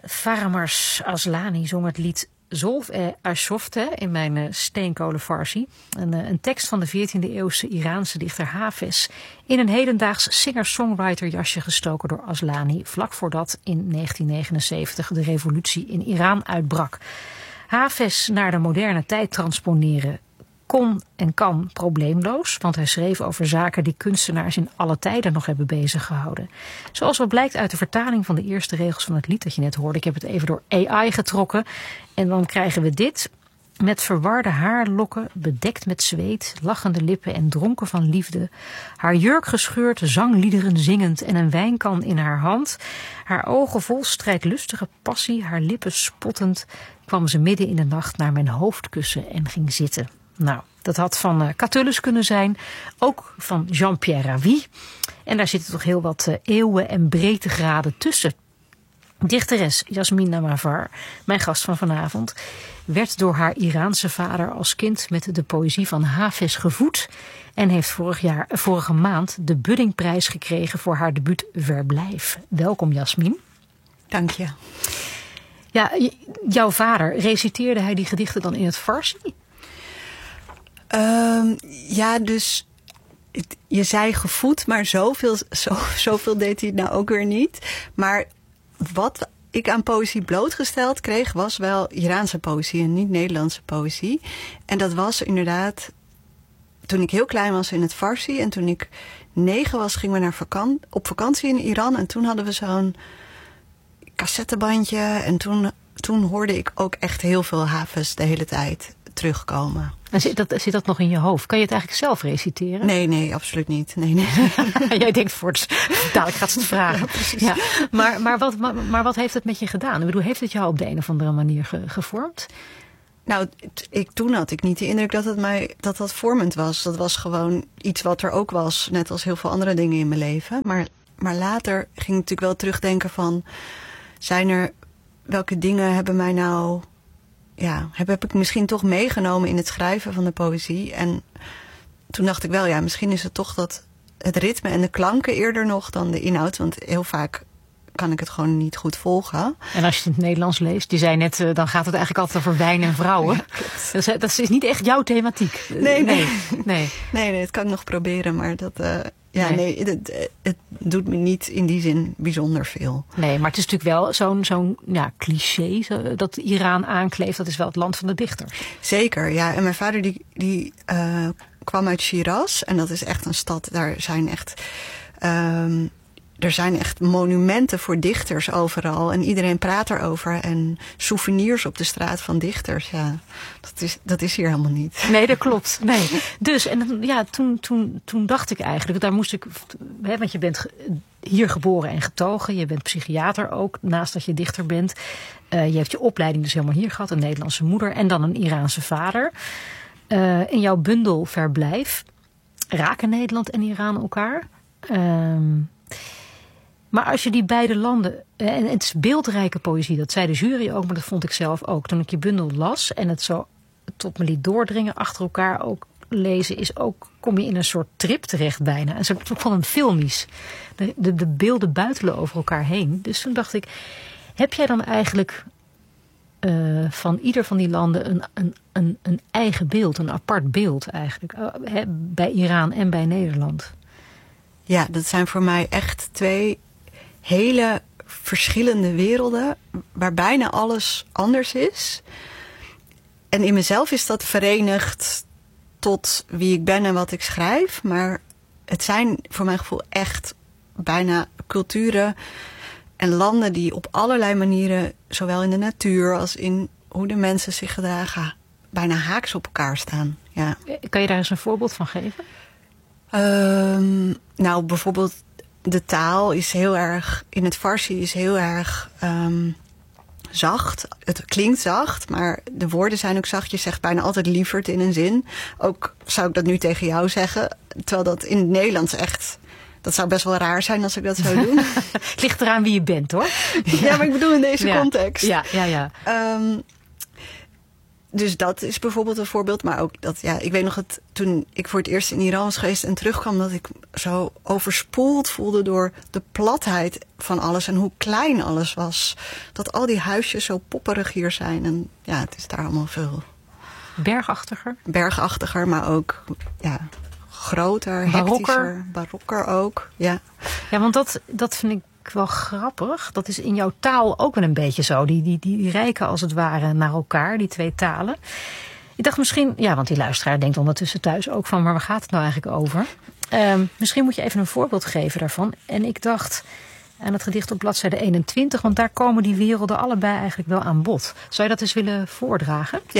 Faramars Aslani zong het lied Zolf-e Ashofte in mijn steenkolen Farsi. Een tekst van de 14e eeuwse Iraanse dichter Hafez in een hedendaags singer-songwriter jasje gestoken door Aslani, vlak voordat in 1979 de revolutie in Iran uitbrak. Hafez naar de moderne tijd transponeren kon en kan probleemloos, want hij schreef over zaken die kunstenaars in alle tijden nog hebben bezig gehouden. Zoals wel blijkt uit de vertaling van de eerste regels van het lied dat je net hoorde. Ik heb het even door AI getrokken en dan krijgen we dit. Met verwarde haarlokken, bedekt met zweet, lachende lippen en dronken van liefde. Haar jurk gescheurd, zangliederen zingend en een wijnkan in haar hand. Haar ogen vol strijdlustige passie, haar lippen spottend, kwam ze midden in de nacht naar mijn hoofd kussen en ging zitten. Nou, dat had van Catullus kunnen zijn, ook van Jean-Pierre Ravi. En daar zitten toch heel wat eeuwen en breedtegraden tussen. Dichteres Yasmin Namarvar, mijn gast van vanavond, werd door haar Iraanse vader als kind met de poëzie van Hafez gevoed en heeft vorige maand de Buddingprijs gekregen voor haar debuut Verblijf. Welkom Yasmin. Dank je. Ja, jouw vader, reciteerde hij die gedichten dan in het Farsi? Ja, dus je zei gevoed, maar zoveel deed hij nou ook weer niet. Maar wat ik aan poëzie blootgesteld kreeg, was wel Iraanse poëzie en niet Nederlandse poëzie. En dat was inderdaad toen ik heel klein was in het Farsi. En toen ik 9 was, gingen we op vakantie in Iran. En toen hadden we zo'n cassettebandje. En toen hoorde ik ook echt heel veel Hafez de hele tijd terugkomen. En zit dat nog in je hoofd? Kan je het eigenlijk zelf reciteren? Nee, absoluut niet. Nee. Jij denkt dadelijk gaat ze het vragen. Ja, maar wat heeft het met je gedaan? Ik bedoel, heeft het jou op de een of andere manier gevormd? Nou, toen had ik niet de indruk dat vormend was. Dat was gewoon iets wat er ook was, net als heel veel andere dingen in mijn leven. Maar later ging ik natuurlijk wel terugdenken van, welke dingen hebben mij nou, ja, heb ik misschien toch meegenomen in het schrijven van de poëzie. En toen dacht ik wel, ja, misschien is het toch het ritme en de klanken eerder nog dan de inhoud. Want heel vaak kan ik het gewoon niet goed volgen. En als je het in het Nederlands leest, je zei net, dan gaat het eigenlijk altijd over wijn en vrouwen. Ja, dat is niet echt jouw thematiek. Nee, dat kan ik nog proberen, maar het doet me niet in die zin bijzonder veel. Nee, maar het is natuurlijk wel zo'n cliché dat Iran aankleeft. Dat is wel het land van de dichter. Zeker, ja. En mijn vader die kwam uit Shiraz. En dat is echt een stad, daar zijn echt er zijn echt monumenten voor dichters overal. En iedereen praat erover. En souvenirs op de straat van dichters. Ja, dat is hier helemaal niet. Nee, dat klopt. Nee. Dus, en ja, toen dacht ik eigenlijk, daar moest ik, want je bent hier geboren en getogen. Je bent psychiater ook, naast dat je dichter bent. Je hebt je opleiding dus helemaal hier gehad. Een Nederlandse moeder en dan een Iraanse vader. In jouw bundel Verblijf raken Nederland en Iran elkaar. Maar als je die beide landen, en het is beeldrijke poëzie, dat zei de jury ook, maar dat vond ik zelf ook. Toen ik je bundel las en het zo tot me liet doordringen, achter elkaar ook lezen, kom je in een soort trip terecht bijna. Een soort van een filmisch. De beelden buitelen over elkaar heen. Dus toen dacht ik, heb jij dan eigenlijk van ieder van die landen een eigen beeld, een apart beeld eigenlijk, bij Iran en bij Nederland? Ja, dat zijn voor mij echt 2 hele verschillende werelden, waar bijna alles anders is. En in mezelf is dat verenigd tot wie ik ben en wat ik schrijf. Maar het zijn voor mijn gevoel echt bijna culturen en landen die op allerlei manieren, zowel in de natuur als in hoe de mensen zich gedragen, bijna haaks op elkaar staan. Ja. Kan je daar eens een voorbeeld van geven? Nou, bijvoorbeeld de taal is heel erg, in het Farsi is heel erg zacht. Het klinkt zacht, maar de woorden zijn ook zacht. Je zegt bijna altijd lieverd in een zin. Ook zou ik dat nu tegen jou zeggen. Terwijl dat in het Nederlands echt, dat zou best wel raar zijn als ik dat zou doen. Het ligt eraan wie je bent, hoor. Ja, maar ik bedoel in deze context. Ja. Dus dat is bijvoorbeeld een voorbeeld. Maar ook dat, ik weet nog het, toen ik voor het eerst in Iran was geweest en terugkwam, dat ik zo overspoeld voelde door de platheid van alles en hoe klein alles was. Dat al die huisjes zo popperig hier zijn. En het is daar allemaal veel bergachtiger, maar ook groter, hectischer, barokker ook. Ja, want dat vind ik wel grappig. Dat is in jouw taal ook wel een beetje zo. Die rijken als het ware naar elkaar, die twee talen. Ik dacht misschien, want die luisteraar denkt ondertussen thuis ook van, maar waar gaat het nou eigenlijk over? Misschien moet je even een voorbeeld geven daarvan. En ik dacht aan het gedicht op bladzijde 21, want daar komen die werelden allebei eigenlijk wel aan bod. Zou je dat eens willen voordragen? Ja.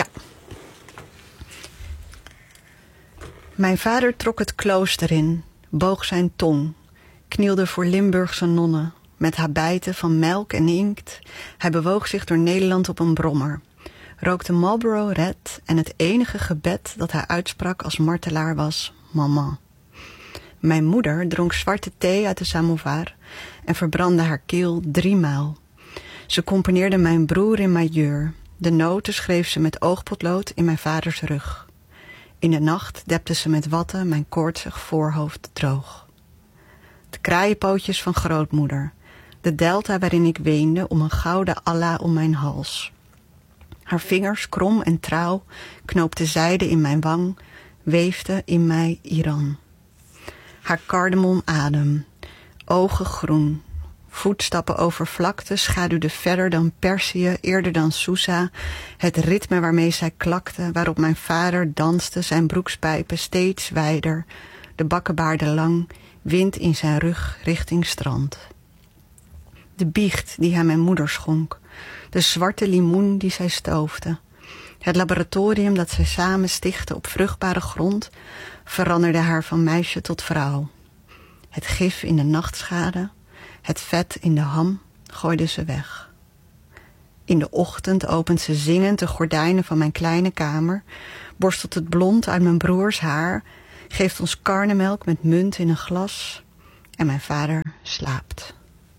Mijn vader trok het klooster in, boog zijn tong, knielde voor Limburgse nonnen, met habijten van melk en inkt. Hij bewoog zich door Nederland op een brommer, rookte Marlboro Red en het enige gebed dat hij uitsprak als martelaar was, mama. Mijn moeder dronk zwarte thee uit de samovar en verbrandde haar keel 3 maal. Ze componeerde mijn broer in majeur. De noten schreef ze met oogpotlood in mijn vaders rug. In de nacht depte ze met watten mijn koortsig voorhoofd droog. De kraaienpootjes van grootmoeder. De delta waarin ik weende om een gouden Allah om mijn hals. Haar vingers, krom en trouw, knoopte zijde in mijn wang, weefde in mij Iran. Haar kardemomadem, ogen groen, voetstappen over vlakte schaduwde verder dan Perzië, eerder dan Susa, het ritme waarmee zij klakte, waarop mijn vader danste, zijn broekspijpen steeds wijder, de bakkenbaarden lang, wind in zijn rug richting strand. De biecht die hij mijn moeder schonk, de zwarte limoen die zij stoofde, het laboratorium dat zij samen stichtten op vruchtbare grond, veranderde haar van meisje tot vrouw. Het gif in de nachtschade, het vet in de ham gooide ze weg. In de ochtend opent ze zingend de gordijnen van mijn kleine kamer, borstelt het blond uit mijn broers haar, geeft ons karnemelk met munt in een glas en mijn vader slaapt.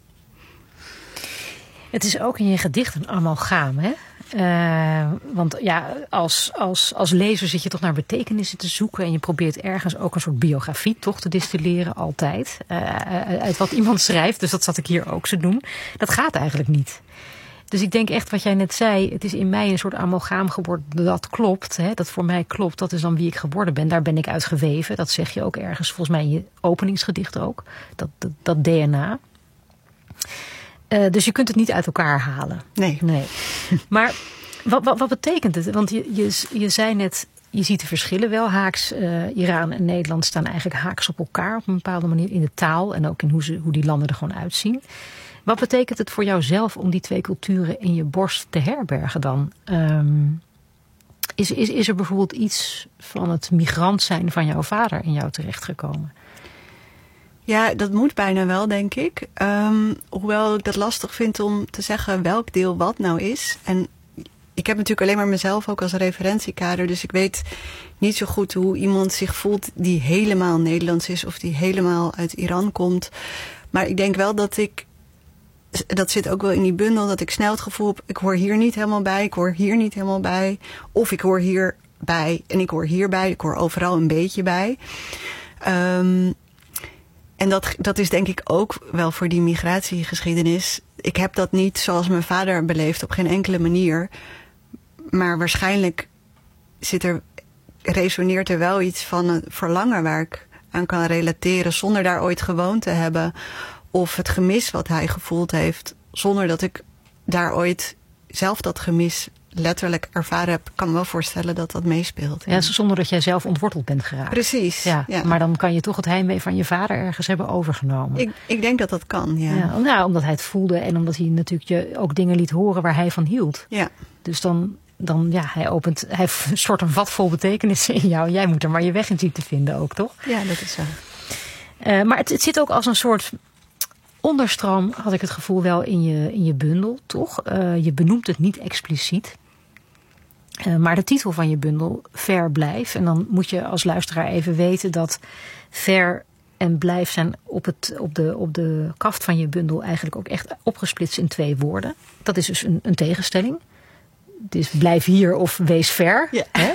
Het is ook in je gedicht een amalgaam, hè? Want als lezer zit je toch naar betekenissen te zoeken en je probeert ergens ook een soort biografie toch te distilleren, altijd. Uit wat iemand schrijft, dus dat zat ik hier ook te doen. Dat gaat eigenlijk niet. Dus ik denk echt wat jij net zei, het is in mij een soort amalgaam geworden. Dat klopt, hè, dat voor mij klopt. Dat is dan wie ik geworden ben. Daar ben ik uit geweven. Dat zeg je ook ergens, volgens mij in je openingsgedicht ook. Dat DNA. Dus je kunt het niet uit elkaar halen. Nee. Maar wat betekent het? Want je zei net, je ziet de verschillen wel. Haaks, Iran en Nederland staan eigenlijk haaks op elkaar op een bepaalde manier in de taal en ook in hoe die landen er gewoon uitzien. Wat betekent het voor jou zelf om die twee culturen in je borst te herbergen dan? Is er bijvoorbeeld iets van het migrant zijn van jouw vader in jou terechtgekomen? Ja, dat moet bijna wel, denk ik. Hoewel ik dat lastig vind om te zeggen welk deel wat nou is. En ik heb natuurlijk alleen maar mezelf ook als referentiekader. Dus ik weet niet zo goed hoe iemand zich voelt die helemaal Nederlands is of die helemaal uit Iran komt. Maar ik denk wel dat dat zit ook wel in die bundel, dat ik snel het gevoel heb, ik hoor hier niet helemaal bij, ik hoor hier niet helemaal bij. Of ik hoor hierbij en ik hoor hierbij, ik hoor overal een beetje bij. En dat is denk ik ook wel voor die migratiegeschiedenis. Ik heb dat niet zoals mijn vader beleefd, op geen enkele manier. Maar waarschijnlijk resoneert er wel iets van een verlangen waar ik aan kan relateren, zonder daar ooit gewoond te hebben. Of het gemis wat hij gevoeld heeft, zonder dat ik daar ooit zelf dat gemis letterlijk ervaren heb. Ik kan me wel voorstellen dat dat meespeelt. Ja, zonder dat jij zelf ontworteld bent geraakt. Precies. Ja. Maar dan kan je toch het heimwee van je vader ergens hebben overgenomen. Ik denk dat dat kan, ja. Omdat hij het voelde en omdat hij natuurlijk je ook dingen liet horen waar hij van hield. Ja. Dus hij stort een vat vol betekenissen in jou. Jij moet er maar je weg in zien te vinden ook, toch? Ja, dat is zo. Maar het zit ook als een soort onderstroom, had ik het gevoel wel in je bundel, toch? Je benoemt het niet expliciet. Maar de titel van je bundel, Ver Blijf. En dan moet je als luisteraar even weten dat ver en blijf zijn op de kaft van je bundel eigenlijk ook echt opgesplitst in 2 woorden. Dat is dus een tegenstelling. Dus blijf hier of wees ver. Ja. Hè?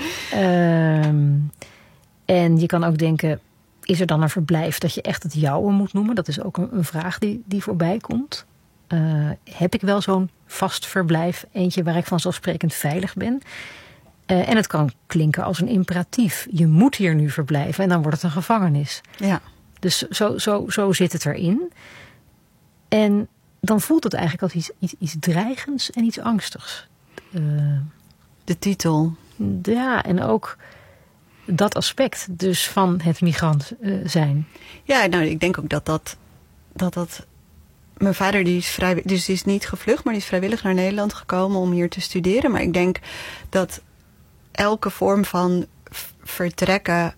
En je kan ook denken, is er dan een verblijf dat je echt het jouwe moet noemen? Dat is ook een vraag die voorbij komt. Heb ik wel zo'n vast verblijf? Eentje waar ik vanzelfsprekend veilig ben? En het kan klinken als een imperatief. Je moet hier nu verblijven en dan wordt het een gevangenis. Ja. Dus zo zit het erin. En dan voelt het eigenlijk als iets dreigends en iets angstigs. De titel. Ja, en ook dat aspect dus van het migrant zijn. Ja, nou, ik denk ook dat mijn vader die is dus die is niet gevlucht, maar die is vrijwillig naar Nederland gekomen om hier te studeren. Maar ik denk dat elke vorm van vertrekken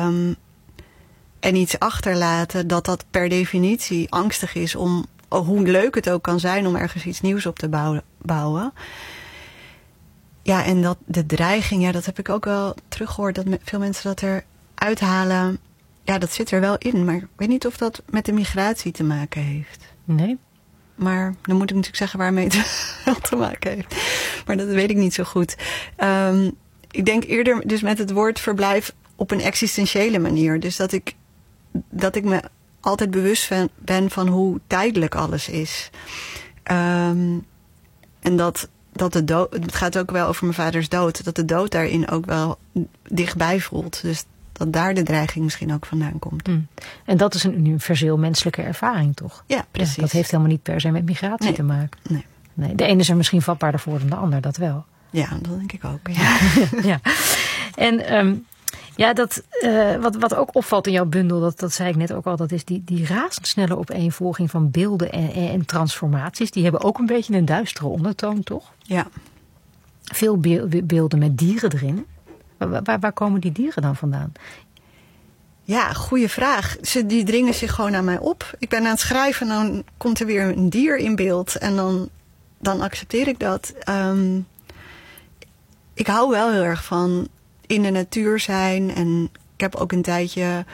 en iets achterlaten, dat per definitie angstig is om, hoe leuk het ook kan zijn om ergens iets nieuws op te bouwen. Ja, en dat de dreiging, ja, dat heb ik ook wel teruggehoord, dat veel mensen dat er uithalen. Ja, dat zit er wel in, maar ik weet niet of dat met de migratie te maken heeft. Nee. Maar dan moet ik natuurlijk zeggen waarmee het wel te maken heeft. Maar dat weet ik niet zo goed. Ik denk eerder dus met het woord verblijf op een existentiële manier. Dus dat ik me altijd bewust ben van hoe tijdelijk alles is. En dat de dood, het gaat ook wel over mijn vaders dood, dat de dood daarin ook wel dichtbij voelt. Dus dat daar de dreiging misschien ook vandaan komt. En dat is een universeel menselijke ervaring, toch? Ja, precies. Ja, dat heeft helemaal niet per se met migratie te maken. Nee, de ene is er misschien vatbaarder voor dan de ander, dat wel. Ja, dat denk ik ook. Ja. Ja. En wat ook opvalt in jouw bundel, dat zei ik net ook al, dat is die razendsnelle opeenvolging van beelden en transformaties. Die hebben ook een beetje een duistere ondertoon, toch? Ja. Veel beelden met dieren erin. Waar komen die dieren dan vandaan? Ja, goede vraag. Die dringen zich gewoon aan mij op. Ik ben aan het schrijven en dan komt er weer een dier in beeld. En dan accepteer ik dat. Ik hou wel heel erg van in de natuur zijn. En ik heb ook een tijdje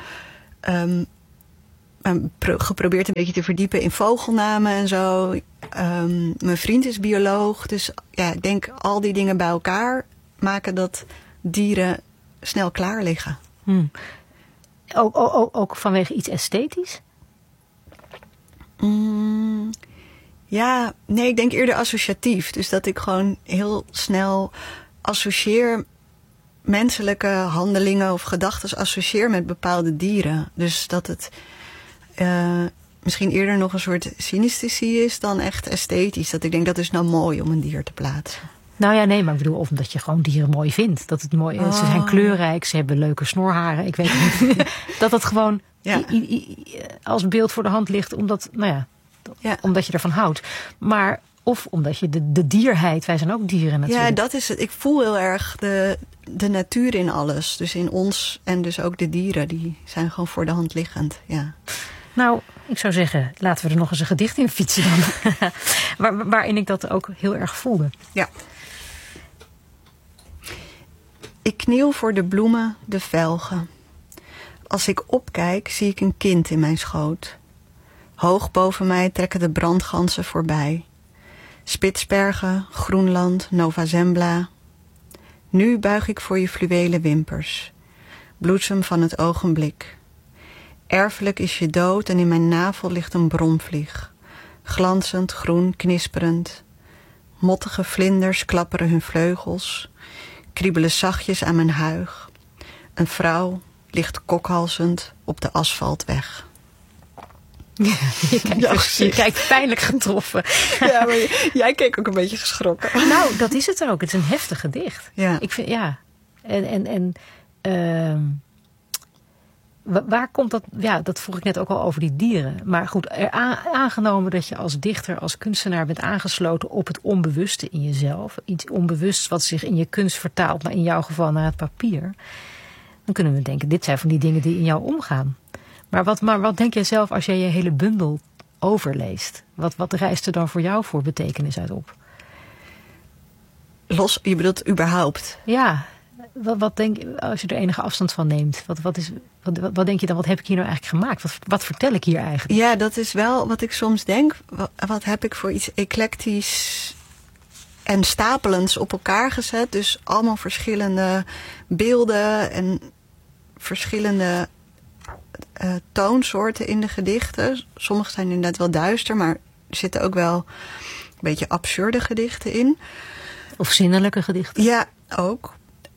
geprobeerd een beetje te verdiepen in vogelnamen en zo. Mijn vriend is bioloog. Dus ja, ik denk al die dingen bij elkaar maken dat dieren snel klaar liggen. Ook vanwege iets esthetisch? Ja, nee, ik denk eerder associatief. Dus dat ik gewoon heel snel associeer menselijke handelingen of gedachten associeer met bepaalde dieren. Dus dat het misschien eerder nog een soort synesthesie is dan echt esthetisch. Dat ik denk dat is nou mooi om een dier te plaatsen. Nou ja, nee, maar ik bedoel omdat je gewoon dieren mooi vindt. Dat het mooi is. Ze zijn kleurrijk, ze hebben leuke snorharen. Ik weet niet. Dat het gewoon als beeld voor de hand ligt. Omdat, omdat je ervan houdt. Maar of omdat je de dierheid, wij zijn ook dieren natuurlijk. Ja, dat is het. Ik voel heel erg de natuur in alles. Dus in ons en dus ook de dieren. Die zijn gewoon voor de hand liggend. Ja. Nou, ik zou zeggen, laten we er nog eens een gedicht in fietsen dan. Waarin ik dat ook heel erg voelde. Ja. Ik kniel voor de bloemen, de velgen. Als ik opkijk, zie ik een kind in mijn schoot. Hoog boven mij trekken de brandgansen voorbij. Spitsbergen, Groenland, Nova Zembla. Nu buig ik voor je fluwelen wimpers. Bloesem van het ogenblik. Erfelijk is je dood en in mijn navel ligt een bromvlieg. Glanzend, groen, knisperend. Mottige vlinders klapperen hun vleugels. Kriebelen zachtjes aan mijn huig. Een vrouw ligt kokhalzend op de asfaltweg. Ja, je kijkt pijnlijk getroffen. Ja, maar jij keek ook een beetje geschrokken. Nou, dat is het ook. Het is een heftig gedicht. Ja. Ik vind, ja. Waar komt dat? Ja, dat vroeg ik net ook al over die dieren. Maar goed, aangenomen dat je als dichter, als kunstenaar bent aangesloten op het onbewuste in jezelf. Iets onbewusts wat zich in je kunst vertaalt, maar in jouw geval naar het papier. Dan kunnen we denken, dit zijn van die dingen die in jou omgaan. Maar wat denk jij zelf als jij je hele bundel overleest? Wat rijst er dan voor jou voor betekenis uit op? Je bedoelt überhaupt? Ja, wat denk je, als je er enige afstand van neemt? Wat denk je dan, wat heb ik hier nou eigenlijk gemaakt? Wat vertel ik hier eigenlijk? Ja, dat is wel wat ik soms denk. Wat heb ik voor iets eclectisch en stapelends op elkaar gezet. Dus allemaal verschillende beelden en verschillende toonsoorten in de gedichten. Sommige zijn inderdaad wel duister, maar er zitten ook wel een beetje absurde gedichten in. Of zinnelijke gedichten. Ja, ook.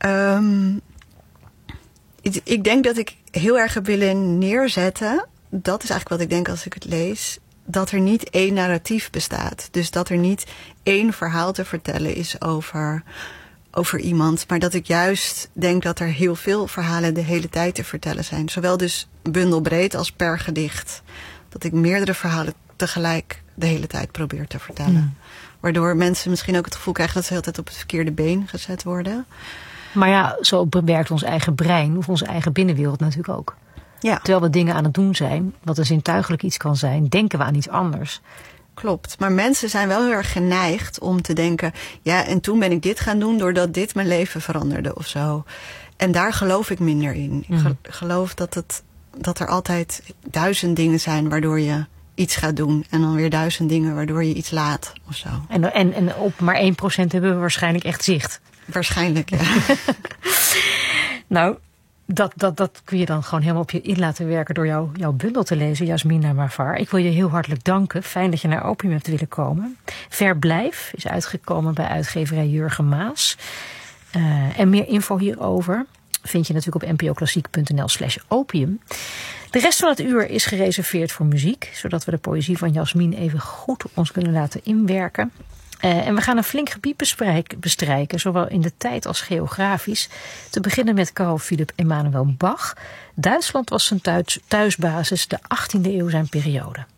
Ik denk dat ik heel erg heb willen neerzetten. Dat is eigenlijk wat ik denk als ik het lees. Dat er niet één narratief bestaat. Dus dat er niet één verhaal te vertellen is over iemand. Maar dat ik juist denk dat er heel veel verhalen de hele tijd te vertellen zijn. Zowel dus bundelbreed als per gedicht. Dat ik meerdere verhalen tegelijk de hele tijd probeer te vertellen. Waardoor mensen misschien ook het gevoel krijgen dat ze altijd op het verkeerde been gezet worden. Maar ja, zo bewerkt ons eigen brein of onze eigen binnenwereld natuurlijk ook. Ja. Terwijl we dingen aan het doen zijn, wat een zintuigelijk iets kan zijn, denken we aan iets anders. Klopt, maar mensen zijn wel heel erg geneigd om te denken, ja, en toen ben ik dit gaan doen doordat dit mijn leven veranderde of zo. En daar geloof ik minder in. Ik geloof dat er altijd 1000 dingen zijn waardoor je iets gaat doen. En dan weer 1000 dingen waardoor je iets laat of zo. En op maar 1% hebben we waarschijnlijk echt zicht. Waarschijnlijk, ja. Nou, dat kun je dan gewoon helemaal op je in laten werken door jouw bundel te lezen, Yasmina Mafar. Ik wil je heel hartelijk danken. Fijn dat je naar Opium hebt willen komen. Verblijf is uitgekomen bij uitgeverij Jurgen Maas. En meer info hierover vind je natuurlijk op npoklassiek.nl/opium. De rest van het uur is gereserveerd voor muziek, zodat we de poëzie van Jasmin even goed op ons kunnen laten inwerken. En we gaan een flink gebied bestrijken, zowel in de tijd als geografisch. Te beginnen met Carl Philipp Emanuel Bach. Duitsland was zijn thuisbasis, de 18e eeuw zijn periode.